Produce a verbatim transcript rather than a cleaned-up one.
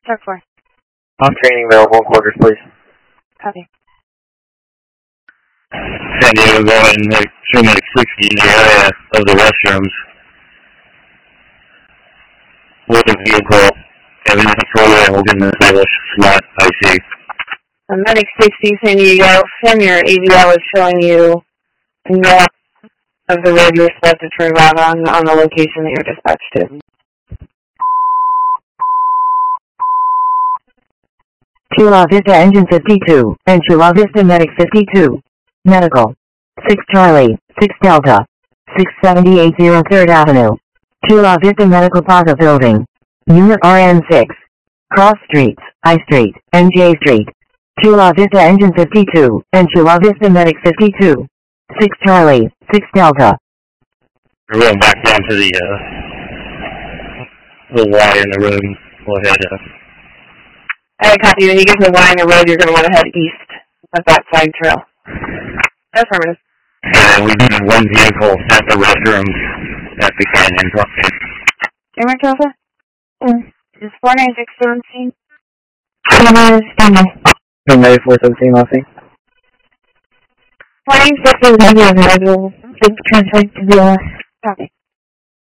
Truck four. On training available, quarters, please. Copy. San Diego, go ahead and make two make sixty in the area of the restrooms. With a vehicle, having a controller and we'll get an established SWAT I C. Uh, Medic sixty, San Diego, from your A V L is showing you north of the road you're supposed to turn around on, on the location that you're dispatched to. Chula Vista Engine fifty-two, and Chula Vista Medic fifty-two. Medical. six Charlie, six Delta. six seventy-eight zero third Avenue. Chula Vista Medical Plaza Building. Unit R N six. Cross Streets, I Street, and J Street. Chula Vista Engine fifty-two, and Chula Vista Medic fifty-two. six Charlie, six Delta. We're going back down to the, uh, the Y in the room. Go ahead, uh, I copy. When you get to the Y in the road, you're going to want to head east of that flag trail. Affirmative. and we have one vehicle at the restrooms at the Canyon property. Camera Alpha? Mm. Is four nine six on scene? Runway four seventeen, last scene. four nine six is available. Big translate to the... Copy.